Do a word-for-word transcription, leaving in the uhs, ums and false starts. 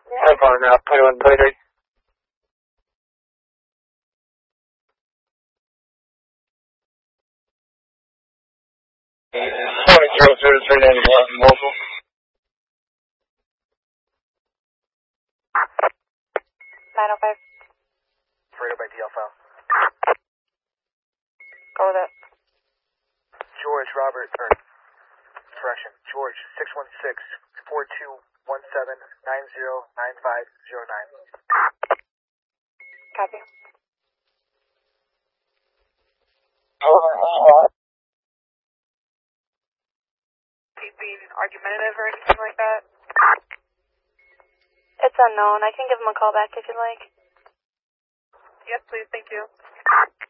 Yeah. I'm calling now. twenty-one twenty-three. twenty zero zero three ninety-one, local. nine oh five. Freighter by D Alpha. Go with it. George, Robert, or, correction, George, six one six, four two one seven, nine zero nine five zero nine. Copy. He's being argumentative or anything like that? It's unknown. I can give him a call back if you'd like. Yes, please. Thank you.